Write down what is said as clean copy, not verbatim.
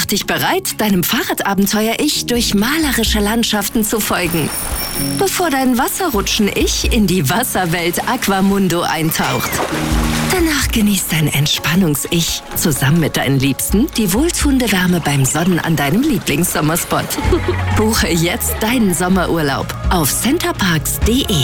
Mach dich bereit, deinem Fahrradabenteuer-Ich durch malerische Landschaften zu folgen, bevor dein Wasserrutschen-Ich in die Wasserwelt Aquamundo eintaucht. Danach genießt dein Entspannungs-Ich zusammen mit deinen Liebsten die wohltuende Wärme beim Sonnen an deinem Lieblingssommerspot. Buche jetzt deinen Sommerurlaub auf centerparks.de.